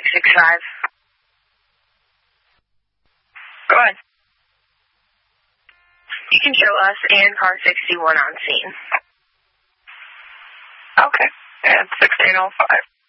665. Go ahead. You can show us and car 61 on scene. Okay. And 1605.